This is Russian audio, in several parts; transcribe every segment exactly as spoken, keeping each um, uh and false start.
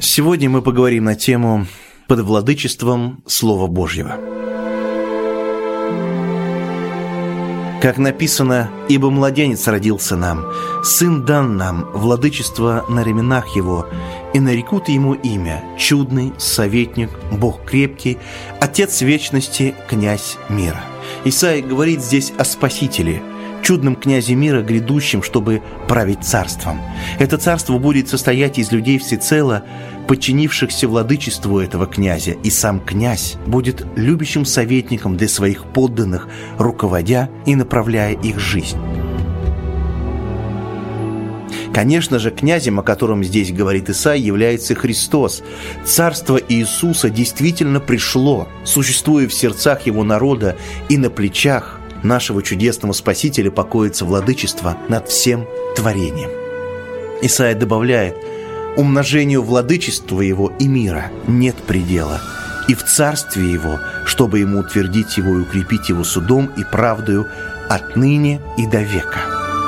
Сегодня мы поговорим на тему «Под владычеством Слова Божьего». Как написано: «Ибо младенец родился нам, сын дан нам, владычество на ременах его, и нарекут ему имя, чудный, советник, Бог крепкий, Отец вечности, князь мира». Исаия говорит здесь о Спасителе, чудном князе мира, грядущем, чтобы править царством. Это царство будет состоять из людей всецело подчинившихся владычеству этого князя, и сам князь будет любящим советником для своих подданных, руководя и направляя их жизнь. Конечно же, князем, о котором здесь говорит Исаия, является Христос. Царство Иисуса действительно пришло, существуя в сердцах Его народа, и на плечах нашего чудесного Спасителя покоится владычество над всем творением. Исаия добавляет: умножению владычества Его и мира нет предела, и в царстве Его, чтобы Ему утвердить Его и укрепить Его судом и правдою отныне и до века.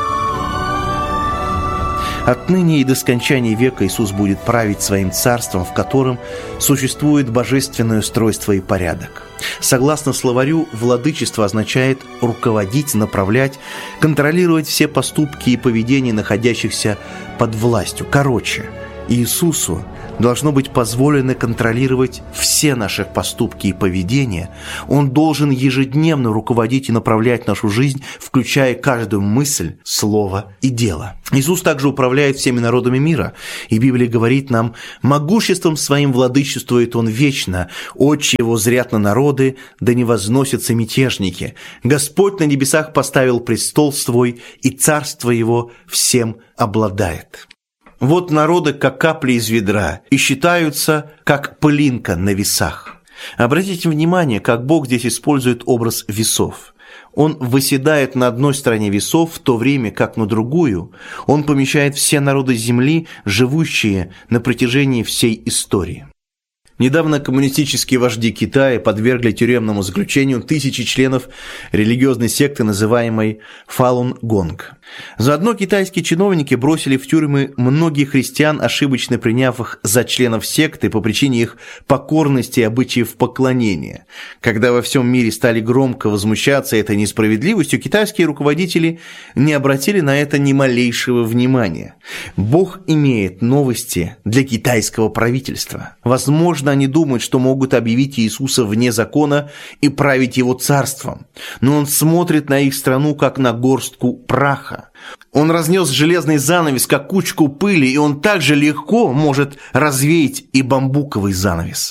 Отныне и до скончания века Иисус будет править своим царством, в котором существует божественное устройство и порядок. Согласно словарю, владычество означает руководить, направлять, контролировать все поступки и поведения находящихся под властью. Короче, Иисусу должно быть позволено контролировать все наши поступки и поведения. Он должен ежедневно руководить и направлять нашу жизнь, включая каждую мысль, слово и дело. Иисус также управляет всеми народами мира, и Библия говорит нам: «Могуществом своим владычествует Он вечно, очи Его зрят на народы, да не возносятся мятежники. Господь на небесах поставил престол свой, и царство Его всем обладает». Вот народы, как капли из ведра, и считаются, как пылинка на весах. Обратите внимание, как Бог здесь использует образ весов. Он восседает на одной стороне весов, в то время как на другую Он помещает все народы земли, живущие на протяжении всей истории. Недавно коммунистические вожди Китая подвергли тюремному заключению тысячи членов религиозной секты, называемой Фалун Гонг. Заодно китайские чиновники бросили в тюрьмы многих христиан, ошибочно приняв их за членов секты по причине их покорности и обычаев поклонения. Когда во всем мире стали громко возмущаться этой несправедливостью, китайские руководители не обратили на это ни малейшего внимания. Бог имеет новости для китайского правительства. Возможно, они думают, что могут объявить Иисуса вне закона и править Его царством, но Он смотрит на их страну, как на горстку праха. Он разнес железный занавес, как кучку пыли, и Он также легко может развеять и бамбуковый занавес.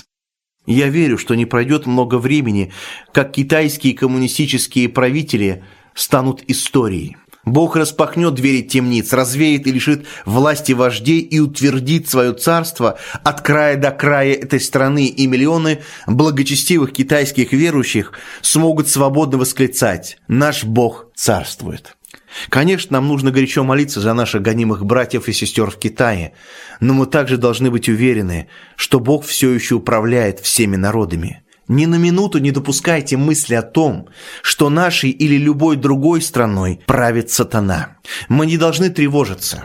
Я верю, что не пройдет много времени, как китайские коммунистические правители станут историей. Бог распахнет двери темниц, развеет и лишит власти вождей и утвердит свое царство от края до края этой страны, и миллионы благочестивых китайских верующих смогут свободно восклицать: «Наш Бог царствует». Конечно, нам нужно горячо молиться за наших гонимых братьев и сестер в Китае, но мы также должны быть уверены, что Бог все еще управляет всеми народами. Ни на минуту не допускайте мысли о том, что нашей или любой другой страной правит сатана. Мы не должны тревожиться.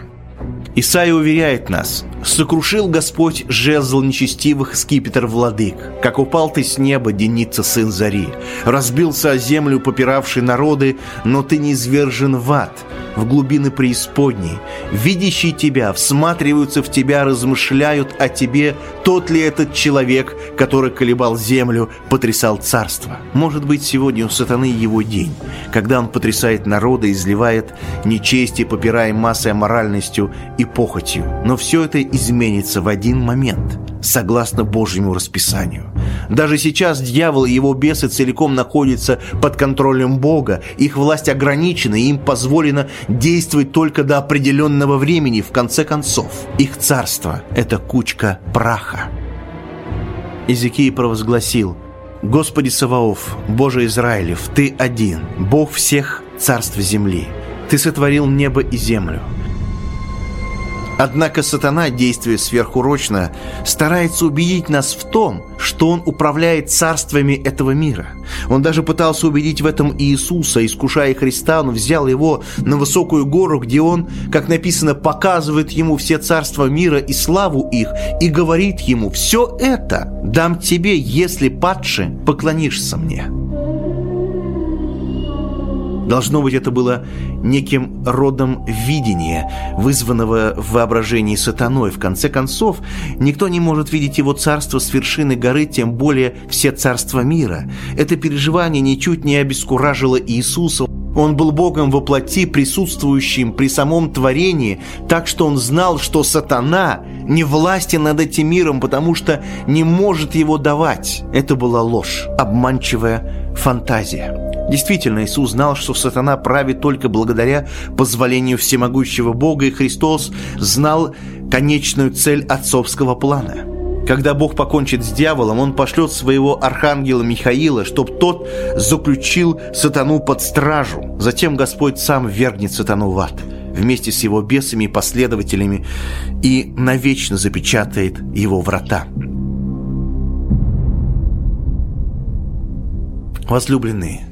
Исаия уверяет нас: «Сокрушил Господь жезл нечестивых скипетр владык, как упал ты с неба, Деница, сын зари. Разбился о землю попиравший народы, но ты не низвержен в ад, в глубины преисподней. Видящие тебя всматриваются в тебя, размышляют о тебе, тот ли этот человек, который колебал землю, потрясал царство». Может быть, сегодня у сатаны его день, когда он потрясает народы, изливает нечестие, попирая массой аморальностью и похотью. Но все это изменится в один момент, согласно Божьему расписанию. Даже сейчас дьявол и его бесы целиком находятся под контролем Бога. Их власть ограничена, и им позволено действовать только до определенного времени. В конце концов, их царство – это кучка праха. Иезекииль провозгласил: «Господи Саваоф, Боже Израилев, Ты один, Бог всех царств земли. Ты сотворил небо и землю. Однако сатана, действуя сверхурочно, старается убедить нас в том, что он управляет царствами этого мира. Он даже пытался убедить в этом Иисуса, искушая Христа. Он взял его на высокую гору, где он, как написано, показывает ему все царства мира и славу их, и говорит ему: «Все это дам тебе, если, падше, поклонишься мне». Должно быть, это было неким родом видения, вызванного в воображении сатаной. В конце концов, никто не может видеть его царство с вершины горы, тем более все царства мира. Это переживание ничуть не обескуражило Иисуса. Он был Богом во плоти, присутствующим при самом творении, так что он знал, что сатана не властен над этим миром, потому что не может его давать. Это была ложь, обманчивая фантазия. Действительно, Иисус знал, что сатана правит только благодаря позволению всемогущего Бога, и Христос знал конечную цель отцовского плана. Когда Бог покончит с дьяволом, Он пошлет своего архангела Михаила, чтобы тот заключил сатану под стражу. Затем Господь сам ввергнет сатану в ад вместе с его бесами и последователями и навечно запечатает его врата. Возлюбленные,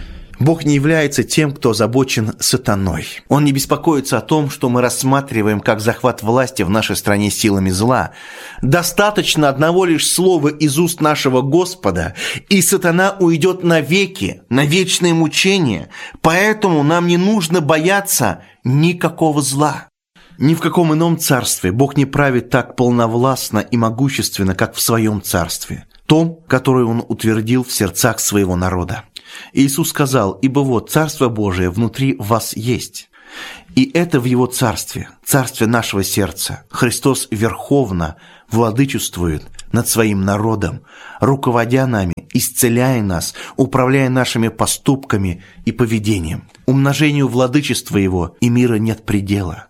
Бог не является тем, кто озабочен сатаной. Он не беспокоится о том, что мы рассматриваем как захват власти в нашей стране силами зла. Достаточно одного лишь слова из уст нашего Господа, и сатана уйдет навеки, на вечное мучение. Поэтому нам не нужно бояться никакого зла. Ни в каком ином царстве Бог не правит так полновластно и могущественно, как в своем царстве, том, которое Он утвердил в сердцах своего народа. Иисус сказал: «Ибо вот Царство Божие внутри вас есть». И это в Его Царстве, Царстве нашего сердца. Христос верховно владычествует над Своим народом, руководя нами, исцеляя нас, управляя нашими поступками и поведением. Умножению владычества Его и мира нет предела.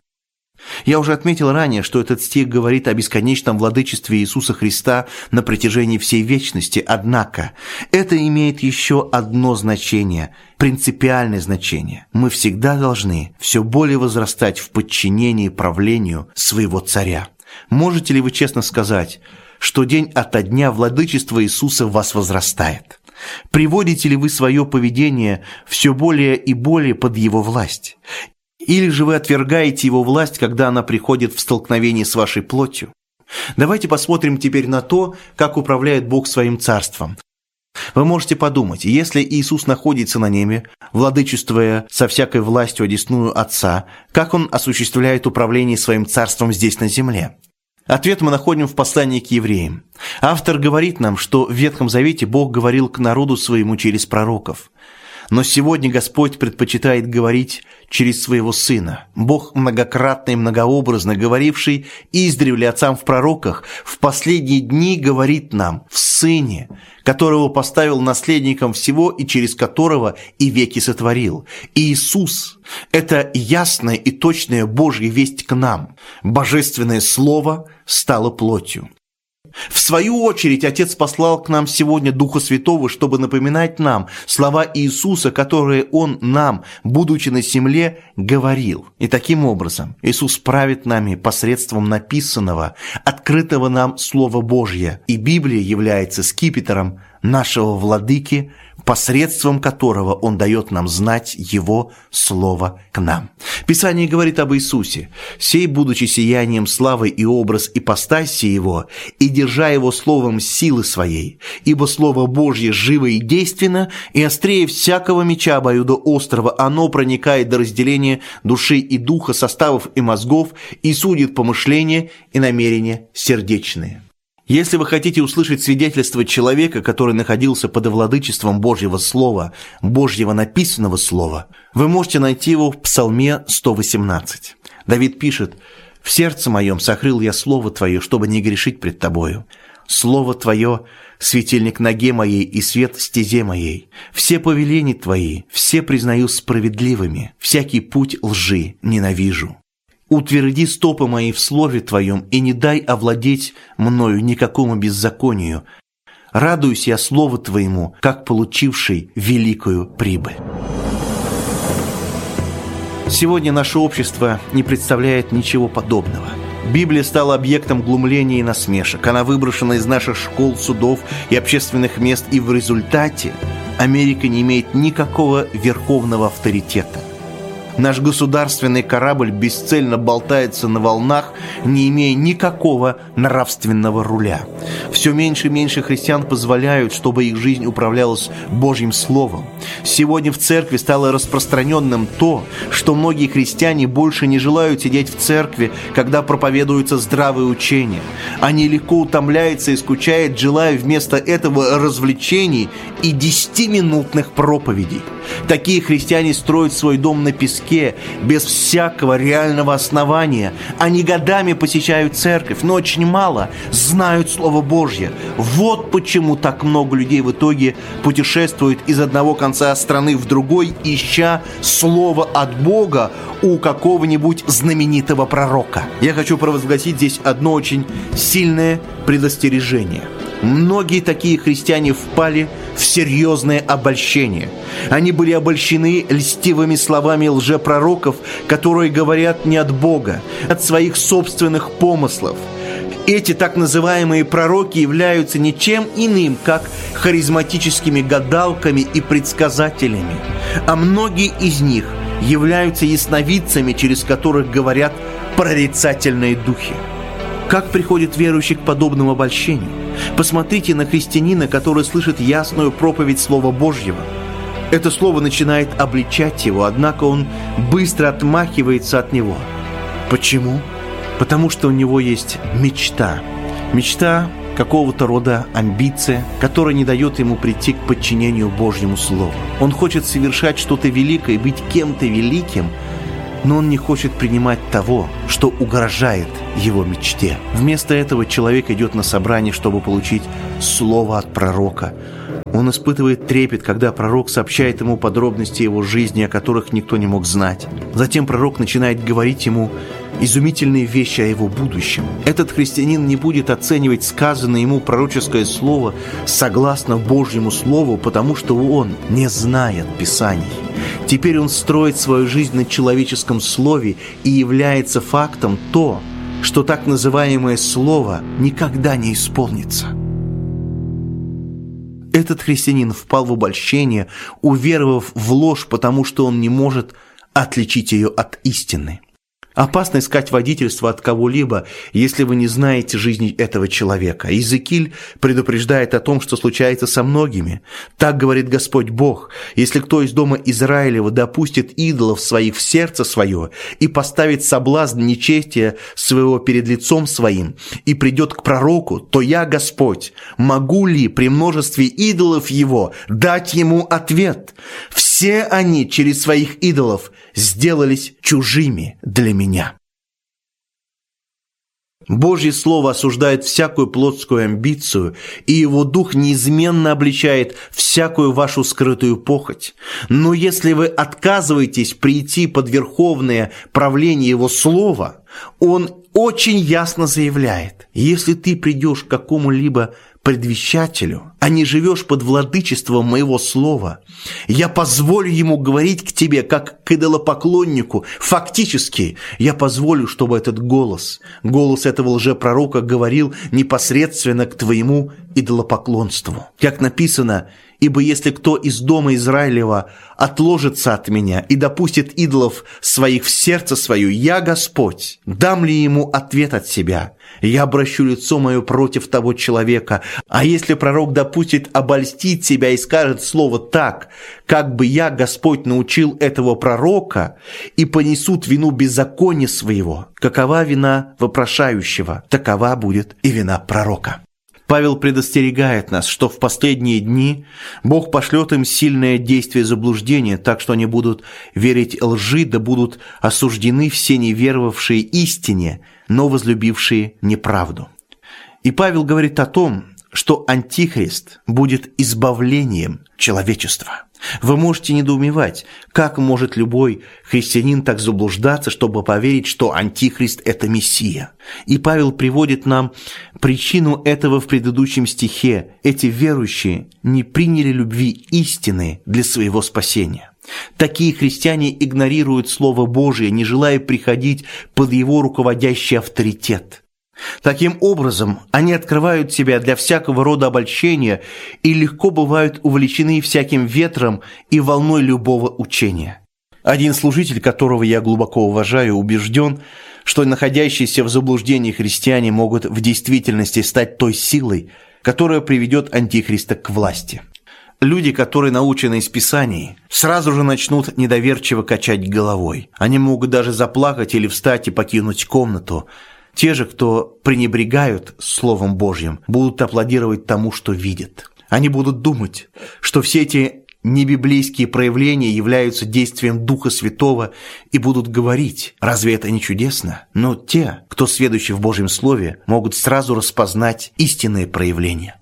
Я уже отметил ранее, что этот стих говорит о бесконечном владычестве Иисуса Христа на протяжении всей вечности, однако это имеет еще одно значение, принципиальное значение. Мы всегда должны все более возрастать в подчинении правлению своего царя. Можете ли вы честно сказать, что день ото дня владычество Иисуса в вас возрастает? Приводите ли вы свое поведение все более и более под Его власть? Или же вы отвергаете Его власть, когда она приходит в столкновение с вашей плотью? Давайте посмотрим теперь на то, как управляет Бог своим царством. Вы можете подумать, если Иисус находится на небе, владычествуя со всякой властью одесную Отца, как Он осуществляет управление своим царством здесь на земле? Ответ мы находим в послании к евреям. Автор говорит нам, что в Ветхом Завете Бог говорил к народу своему через пророков. Но сегодня Господь предпочитает говорить через своего Сына. Бог, многократно и многообразно говоривший издревле отцам в пророках, в последние дни говорит нам в Сыне, которого поставил наследником всего и через которого и веки сотворил. Иисус – это ясная и точная Божья весть к нам. Божественное Слово стало плотью. В свою очередь, Отец послал к нам сегодня Духа Святого, чтобы напоминать нам слова Иисуса, которые Он нам, будучи на земле, говорил. И таким образом Иисус правит нами посредством написанного, открытого нам Слова Божье. И Библия является скипетром нашего Владыки, посредством которого Он дает нам знать Его Слово к нам. Писание говорит об Иисусе: «Сей, будучи сиянием славы и образ ипостаси Его, и держа Его словом силы Своей, ибо Слово Божье живо и действенно, и острее всякого меча обоюдоострого, оно проникает до разделения души и духа, составов и мозгов, и судит помышления и намерения сердечные». Если вы хотите услышать свидетельство человека, который находился под владычеством Божьего Слова, Божьего написанного Слова, вы можете найти его в Псалме сто восемнадцать. Давид пишет: «В сердце моем сокрыл я Слово Твое, чтобы не грешить пред Тобою. Слово Твое – светильник ноге моей и свет стезе моей. Все повеления Твои, все признаю справедливыми, всякий путь лжи ненавижу. Утверди стопы мои в слове Твоем, и не дай овладеть мною никакому беззаконию. Радуюсь я Слову Твоему, как получивший великую прибыль». Сегодня наше общество не представляет ничего подобного. Библия стала объектом глумления и насмешек. Она выброшена из наших школ, судов и общественных мест, и в результате Америка не имеет никакого верховного авторитета. Наш государственный корабль бесцельно болтается на волнах, не имея никакого нравственного руля. Все меньше и меньше христиан позволяют, чтобы их жизнь управлялась Божьим Словом. Сегодня в церкви стало распространенным то, что многие христиане больше не желают сидеть в церкви, когда проповедуются здравые учения. Они легко утомляются и скучают, желая вместо этого развлечений и десятиминутных проповедей. Такие христиане строят свой дом на песке, без всякого реального основания. Они годами посещают церковь, но очень мало знают Слово Божье. Вот почему так много людей в итоге путешествуют из одного конца страны в другой, ища Слово от Бога у какого-нибудь знаменитого пророка. Я хочу провозгласить здесь одно очень сильное предостережение. Многие такие христиане впали в серьезное обольщение. Они были обольщены льстивыми словами лжепророков, которые говорят не от Бога, от своих собственных помыслов. Эти так называемые пророки являются ничем иным, как харизматическими гадалками и предсказателями, а многие из них являются ясновидцами, через которых говорят прорицательные духи. Как приходит верующий к подобному обольщению? Посмотрите на христианина, который слышит ясную проповедь Слова Божьего. Это слово начинает обличать его, однако он быстро отмахивается от него. Почему? Потому что у него есть мечта. Мечта какого-то рода амбиция, которая не дает ему прийти к подчинению Божьему Слову. Он хочет совершать что-то великое, быть кем-то великим, но он не хочет принимать того, что угрожает его мечте. Вместо этого человек идет на собрание, чтобы получить слово от пророка. Он испытывает трепет, когда пророк сообщает ему подробности его жизни, о которых никто не мог знать. Затем пророк начинает говорить ему изумительные вещи о его будущем. Этот христианин не будет оценивать сказанное ему пророческое слово согласно Божьему Слову, потому что он не знает Писаний. Теперь он строит свою жизнь на человеческом слове, и является фактом то, что так называемое слово никогда не исполнится. Этот христианин впал в обольщение, уверовав в ложь, потому что он не может отличить ее от истины. Опасно искать водительство от кого-либо, если вы не знаете жизни этого человека. Иезекииль предупреждает о том, что случается со многими. Так говорит Господь Бог: если кто из дома Израилева допустит идолов своих в сердце свое и поставит соблазн нечестия своего перед лицом своим и придет к пророку, то я, Господь, могу ли при множестве идолов его дать ему ответ? Все они через своих идолов сделались чужими для меня. Божье Слово осуждает всякую плотскую амбицию, и Его Дух неизменно обличает всякую вашу скрытую похоть. Но если вы отказываетесь прийти под верховное правление Его Слова, Он очень ясно заявляет: если ты придешь к какому-либо предвещателю, а не живешь под владычеством моего слова, я позволю ему говорить к тебе, как к идолопоклоннику. Фактически, я позволю, чтобы этот голос, голос этого лжепророка говорил непосредственно к твоему идолопоклонству. Как написано: «Ибо если кто из дома Израилева отложится от меня и допустит идолов своих в сердце свое, я, Господь, дам ли ему ответ от себя? Я обращу лицо мое против того человека. А если пророк допустит обольстить себя и скажет слово так, как бы я, Господь, научил этого пророка, и понесут вину беззакония своего, какова вина вопрошающего, такова будет и вина пророка». Павел предостерегает нас, что в последние дни Бог пошлет им сильное действие заблуждения, так что они будут верить лжи, да будут осуждены все неверовавшие истине, но возлюбившие неправду. И Павел говорит о том, что Антихрист будет избавлением человечества. Вы можете недоумевать, как может любой христианин так заблуждаться, чтобы поверить, что Антихрист – это Мессия. И Павел приводит нам причину этого в предыдущем стихе. Эти верующие не приняли любви истины для своего спасения. Такие христиане игнорируют Слово Божие, не желая приходить под его руководящий авторитет. Таким образом, они открывают себя для всякого рода обольщения и легко бывают увлечены всяким ветром и волной любого учения. Один служитель, которого я глубоко уважаю, убежден, что находящиеся в заблуждении христиане могут в действительности стать той силой, которая приведет Антихриста к власти. Люди, которые научены из Писаний, сразу же начнут недоверчиво качать головой. Они могут даже заплакать или встать и покинуть комнату. Те же, кто пренебрегают Словом Божьим, будут аплодировать тому, что видят. Они будут думать, что все эти небиблейские проявления являются действием Духа Святого и будут говорить: разве это не чудесно? Но те, кто сведущий в Божьем Слове, могут сразу распознать истинные проявления.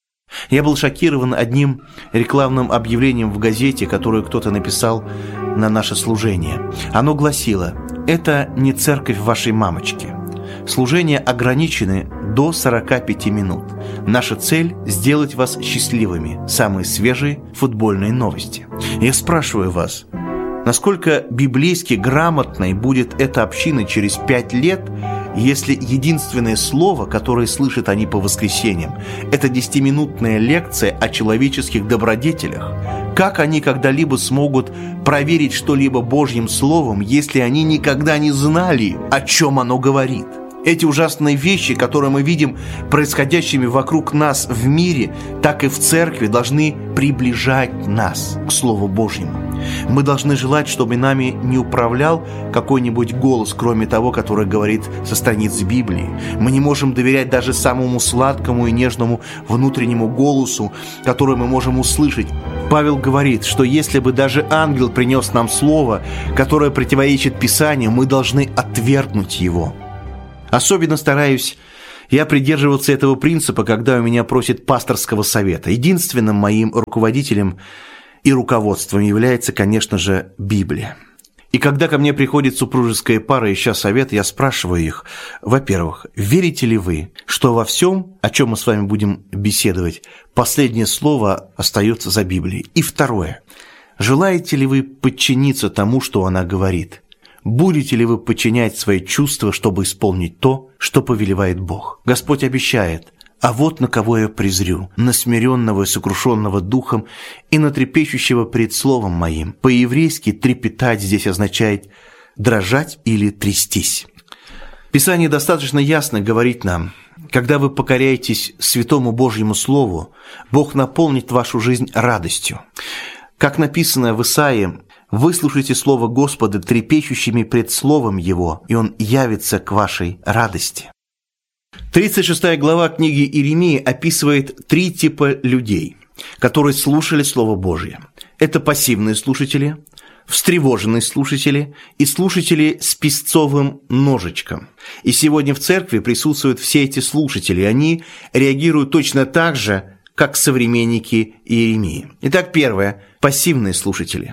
Я был шокирован одним рекламным объявлением в газете, которое кто-то написал на наше служение. Оно гласило: «Это не церковь вашей мамочки. Служения ограничены до сорока пяти минут. Наша цель – сделать вас счастливыми. Самые свежие футбольные новости». Я спрашиваю вас, насколько библейски грамотной будет эта община через пять лет, если единственное слово, которое слышат они по воскресеньям, это десятиминутная лекция о человеческих добродетелях? Как они когда-либо смогут проверить что-либо Божьим Словом, если они никогда не знали, о чем оно говорит? Эти ужасные вещи, которые мы видим происходящими вокруг нас в мире, так и в церкви, должны приближать нас к Слову Божьему. Мы должны желать, чтобы нами не управлял какой-нибудь голос, кроме того, который говорит со страниц Библии. Мы не можем доверять даже самому сладкому и нежному внутреннему голосу, который мы можем услышать. Павел говорит, что если бы даже ангел принес нам слово, которое противоречит Писанию, мы должны отвергнуть его. Особенно стараюсь я придерживаться этого принципа, когда у меня просят пасторского совета. Единственным моим руководителем и руководством является, конечно же, Библия. И когда ко мне приходит супружеская пара, ища совет, я спрашиваю их: во-первых, верите ли вы, что во всем, о чем мы с вами будем беседовать, последнее слово остается за Библией? И второе, желаете ли вы подчиниться тому, что она говорит? Будете ли вы подчинять свои чувства, чтобы исполнить то, что повелевает Бог? Господь обещает: «А вот на кого я презрю, на смиренного и сокрушенного духом и на трепещущего пред словом моим». По-еврейски трепетать здесь означает дрожать или трястись. Писание достаточно ясно говорит нам: когда вы покоряетесь святому Божьему Слову, Бог наполнит вашу жизнь радостью. Как написано в Исаии: «Выслушайте слово Господа трепещущими пред словом Его, и Он явится к вашей радости». тридцать шестая глава книги Иеремии описывает три типа людей, которые слушали Слово Божие. Это пассивные слушатели, встревоженные слушатели и слушатели с песцовым ножичком. И сегодня в церкви присутствуют все эти слушатели, и они реагируют точно так же, как современники Иеремии. Итак, первое – пассивные слушатели.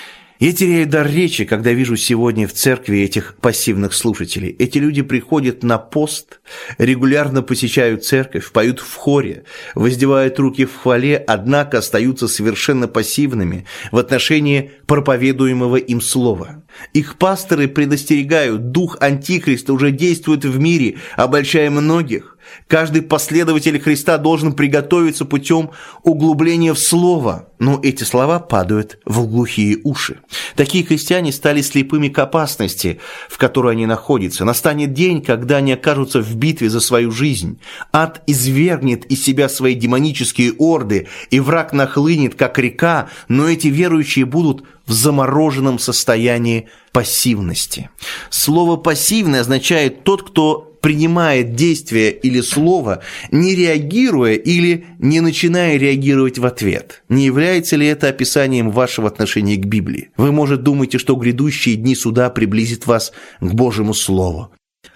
Я теряю дар речи, когда вижу сегодня в церкви этих пассивных слушателей. Эти люди приходят на пост, регулярно посещают церковь, поют в хоре, воздевают руки в хвале, однако остаются совершенно пассивными в отношении проповедуемого им слова. Их пасторы предостерегают: дух Антихриста уже действует в мире, обольщая многих. Каждый последователь Христа должен приготовиться путем углубления в Слово, но эти слова падают в глухие уши. Такие христиане стали слепыми к опасности, в которой они находятся. Настанет день, когда они окажутся в битве за свою жизнь. Ад извергнет из себя свои демонические орды, и враг нахлынет, как река, но эти верующие будут в замороженном состоянии пассивности. Слово «пассивный» означает «тот, кто принимает действие или слово, не реагируя или не начиная реагировать в ответ». Не является ли это описанием вашего отношения к Библии? Вы, может, думаете, что грядущие дни суда приблизят вас к Божьему Слову.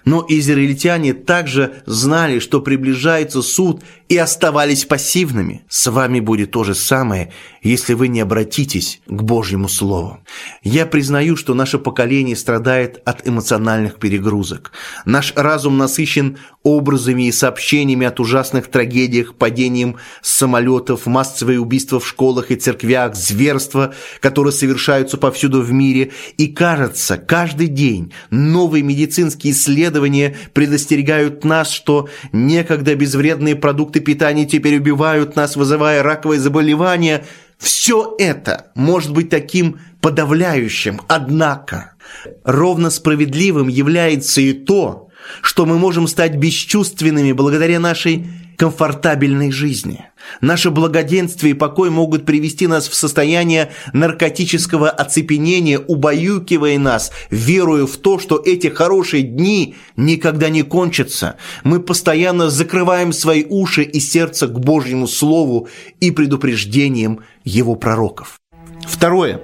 Но израильтяне также знали, что приближается суд, и оставались пассивными. С вами будет то же самое, если вы не обратитесь к Божьему Слову. Я признаю, что наше поколение страдает от эмоциональных перегрузок. Наш разум насыщен образами и сообщениями от ужасных трагедиях, падением самолетов, массовые убийства в школах и церквях, зверства, которые совершаются повсюду в мире. И кажется, каждый день новые медицинские исследования предостерегают нас, что некогда безвредные продукты питания теперь убивают нас, вызывая раковые заболевания. Все это может быть таким подавляющим, однако ровно справедливым является и то, что мы можем стать бесчувственными благодаря нашей комфортабельной жизни. Наше благоденствие и покой могут привести нас в состояние наркотического оцепенения, убаюкивая нас, веруя в то, что эти хорошие дни никогда не кончатся. Мы постоянно закрываем свои уши и сердце к Божьему Слову и предупреждениям Его пророков. Второе.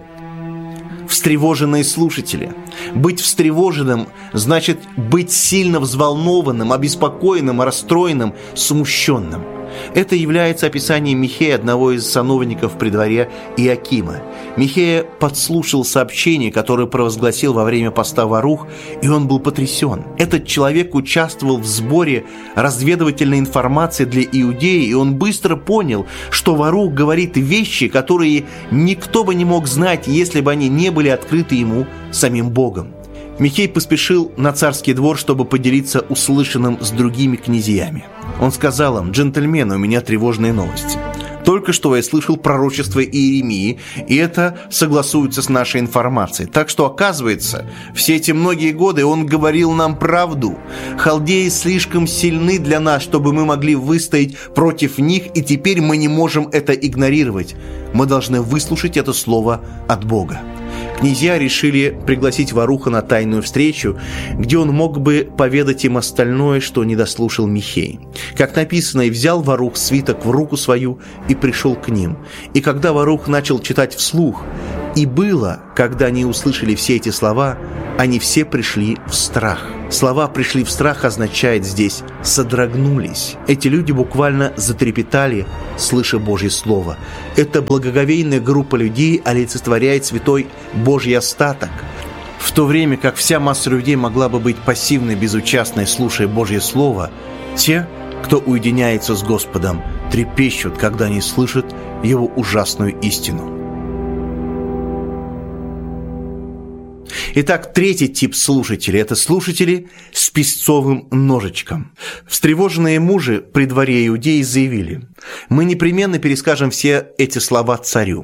Встревоженные слушатели. Быть встревоженным значит быть сильно взволнованным, обеспокоенным, расстроенным, смущенным. Это является описанием Михея, одного из сановников при дворе Иакима. Михея подслушал сообщение, которое провозгласил во время поста Варух, и он был потрясен. Этот человек участвовал в сборе разведывательной информации для Иудеи, и он быстро понял, что Варух говорит вещи, которые никто бы не мог знать, если бы они не были открыты ему самим Богом. Михей поспешил на царский двор, чтобы поделиться услышанным с другими князьями. Он сказал им: «Джентльмены, у меня тревожные новости. Только что я слышал пророчество Иеремии, и это согласуется с нашей информацией. Так что, оказывается, все эти многие годы он говорил нам правду. Халдеи слишком сильны для нас, чтобы мы могли выстоять против них, и теперь мы не можем это игнорировать. Мы должны выслушать это слово от Бога». Князья решили пригласить Варуха на тайную встречу, где он мог бы поведать им остальное, что не дослушал Михей. Как написано, «И взял Варух свиток в руку свою и пришел к ним. И когда Варух начал читать вслух, и было, когда они услышали все эти слова, они все пришли в страх». Слова «пришли в страх» означает здесь «содрогнулись». Эти люди буквально затрепетали, слыша Божье Слово. Эта благоговейная группа людей олицетворяет святой Божий остаток. В то время как вся масса людей могла бы быть пассивной, безучастной, слушая Божье Слово, те, кто уединяется с Господом, трепещут, когда они слышат Его ужасную истину. Итак, третий тип слушателей – это слушатели с песцовым ножичком. Встревоженные мужи при дворе Иудеи заявили: «Мы непременно перескажем все эти слова царю».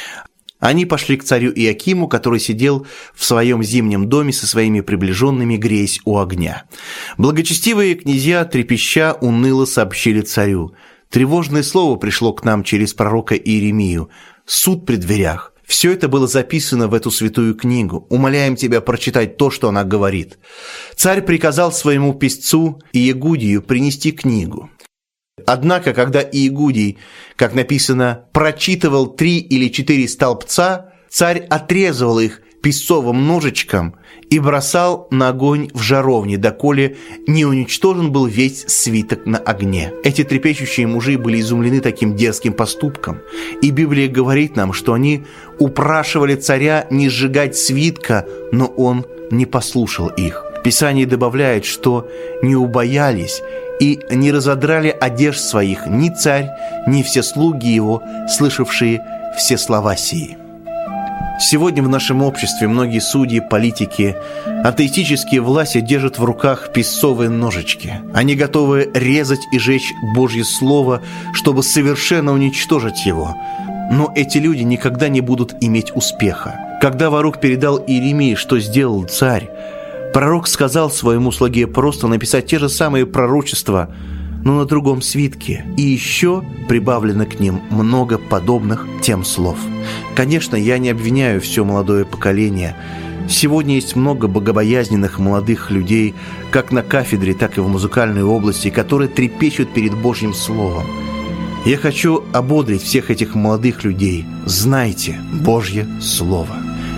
Они пошли к царю Иакиму, который сидел в своем зимнем доме со своими приближенными, греясь у огня. Благочестивые князья, трепеща, уныло сообщили царю: «Тревожное слово пришло к нам через пророка Иеремию. Суд при дверях. Все это было записано в эту святую книгу. Умоляем тебя прочитать то, что она говорит». Царь приказал своему писцу Иегудию принести книгу. Однако, когда Иегудий, как написано, прочитывал три или четыре столбца, царь отрезывал их песцовым ножичком и бросал на огонь в жаровне, доколе не уничтожен был весь свиток на огне. Эти трепещущие мужи были изумлены таким дерзким поступком, и Библия говорит нам, что они упрашивали царя не сжигать свитка, но он не послушал их. Писание добавляет, что не убоялись и не разодрали одежд своих ни царь, ни все слуги его, слышавшие все слова сии. Сегодня в нашем обществе многие судьи, политики, атеистические власти держат в руках песцовые ножички. Они готовы резать и жечь Божье Слово, чтобы совершенно уничтожить его. Но эти люди никогда не будут иметь успеха. Когда Варух передал Иеремии, что сделал царь, пророк сказал своему слуге просто написать те же самые пророчества, но на другом свитке. И еще прибавлено к ним много подобных тем слов. Конечно, я не обвиняю все молодое поколение. Сегодня есть много богобоязненных молодых людей, как на кафедре, так и в музыкальной области, которые трепещут перед Божьим Словом. Я хочу ободрить всех этих молодых людей. Знайте Божье Слово.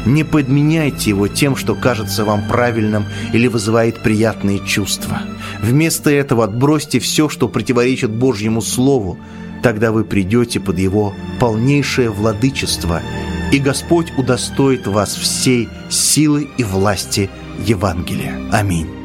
Не подменяйте его тем, что кажется вам правильным или вызывает приятные чувства. Вместо этого отбросьте все, что противоречит Божьему Слову. Тогда вы придете под его полнейшее владычество, и Господь удостоит вас всей силы и власти Евангелия. Аминь.